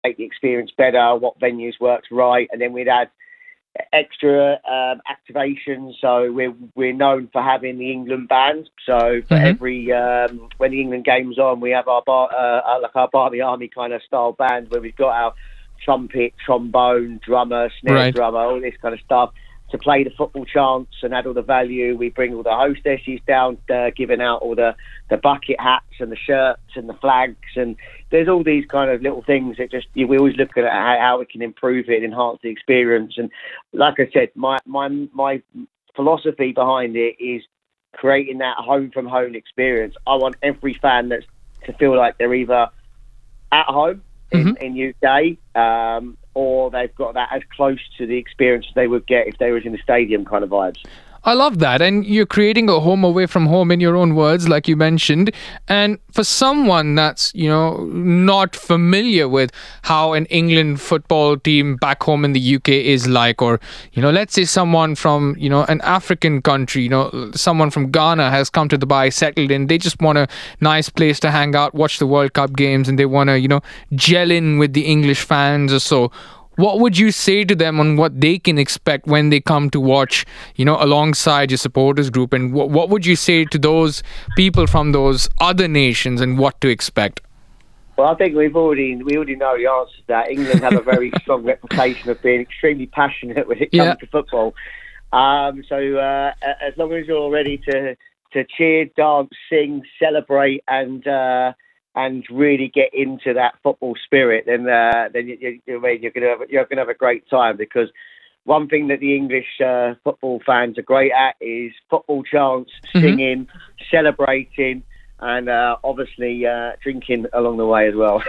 make the experience better, what venues worked right, and then we'd add extra activations. So we're known for having the England band. So for every when the England game's on, we have our like our Barmy Army kind of style band where we've got our trumpet, trombone, drummer, snare drummer, all this kind of stuff to play the football chants and add all the value. We bring all the hostesses down, giving out all the bucket hats and the shirts and the flags, and there's all these kind of little things that just we always look at how we can improve it and enhance the experience. And like I said, my philosophy behind it is creating that home from home experience. I want every fan to feel like they're either at home in UK, or they've got that as close to the experience they would get if they was in the stadium kind of vibes. I love that. And you're creating a home away from home in your own words, like you mentioned. And for someone that's, not familiar with how an England football team back home in the UK is like, or, let's say someone from, an African country, someone from Ghana has come to Dubai, settled in, they just want a nice place to hang out, watch the World Cup games, and they want to, gel in with the English fans or so. What would you say to them on what they can expect when they come to watch, alongside your supporters group? And what would you say to those people from those other nations and what to expect? Well, I think we already know the answer to that. England have a very strong reputation of being extremely passionate when it comes to football. So as long as you're ready to cheer, dance, sing, celebrate, and really get into that football spirit, then you're gonna have a great time. Because one thing that the English football fans are great at is football chants, singing, celebrating, and obviously drinking along the way as well.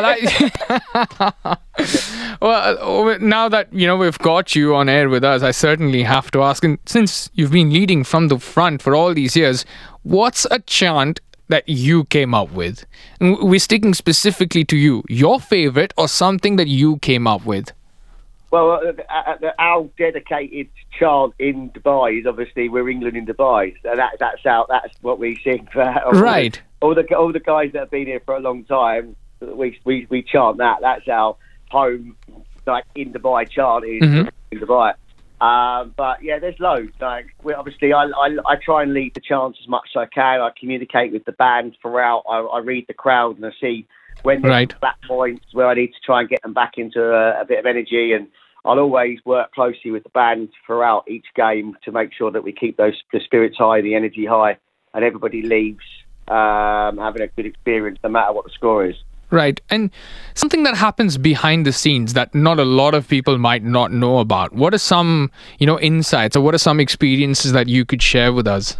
Well, now that we've got you on air with us, I certainly have to ask. And since you've been leading from the front for all these years, what's a chant that you came up with? And we're sticking specifically to you. Your favorite or something that you came up with? Well, our dedicated chant in Dubai is obviously "We're England in Dubai." So that's what we sing for right. All the guys that have been here for a long time. We chant that. That's our home, like in Dubai chant is in Dubai. But yeah, there's loads. Like obviously, I try and lead the chants as much as I can. I communicate with the band throughout. I read the crowd and I see when there's black points where I need to try and get them back into a bit of energy. And I'll always work closely with the band throughout each game to make sure that we keep the spirits high, the energy high, and everybody leaves having a good experience no matter what the score is. Right. And something that happens behind the scenes that not a lot of people might not know about. What are some, insights, or what are some experiences that you could share with us?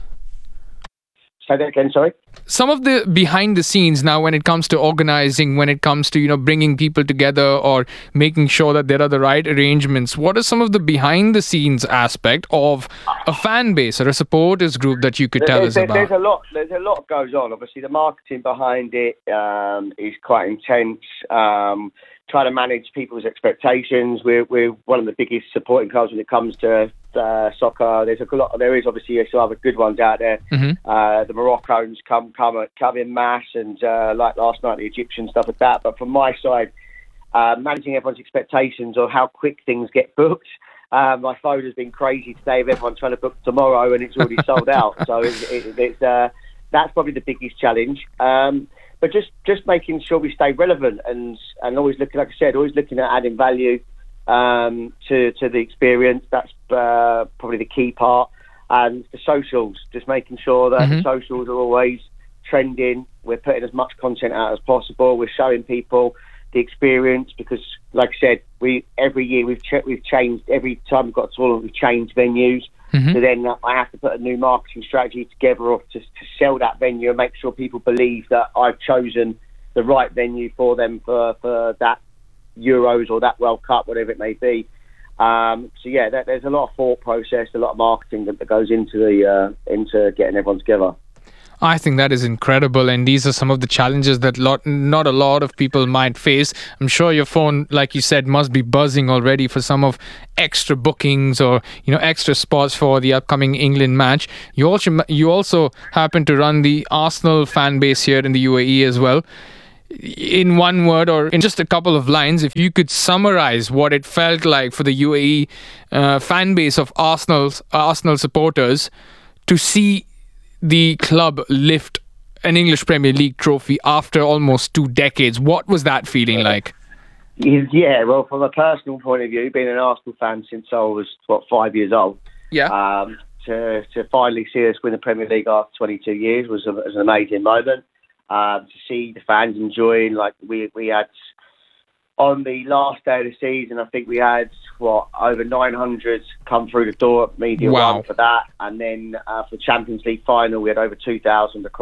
Say that again, sorry? Some of the behind the scenes now when it comes to organizing, when it comes to, bringing people together or making sure that there are the right arrangements. What are some of the behind the scenes aspect of a fan base or a supporters group that you could tell us about? There's a lot goes on. Obviously, the marketing behind it is quite intense. Try to manage people's expectations. We're one of the biggest supporting clubs when it comes to soccer. There is obviously some other good ones out there. The Moroccans come in mass, and like last night the Egyptians, stuff like that. But from my side, managing everyone's expectations of how quick things get booked. My phone has been crazy today of everyone trying to book tomorrow and it's already sold out. So it's that's probably the biggest challenge. But just making sure we stay relevant and always looking, like I said, always looking at adding value to the experience. That's probably the key part. And the socials, just making sure that the socials are always trending. We're putting as much content out as possible. We're showing people the experience because, like I said, every year we've changed. Every time we've got a tournament, we've changed venues. So then I have to put a new marketing strategy together to sell that venue and make sure people believe that I've chosen the right venue for them for that Euros or that World Cup, whatever it may be. So yeah, there's a lot of thought process, a lot of marketing that goes into getting everyone together. I think that is incredible, and these are some of the challenges that not a lot of people might face. I'm sure your phone, like you said, must be buzzing already for some of extra bookings or extra spots for the upcoming England match. You also happen to run the Arsenal fan base here in the UAE as well. in one word or in just a couple of lines, if you could summarize what it felt like for the UAE fan base of Arsenal supporters to see the club lift an English Premier League trophy after almost 2 decades. What was that feeling like? Yeah, well, from a personal point of view, being an Arsenal fan since I was, 5 years old, to finally see us win the Premier League after 22 years was an amazing moment. To see the fans enjoying, like we had on the last day of the season, I think we had over 900 come through the door at Media One for that, and then for Champions League final we had over 2,000 across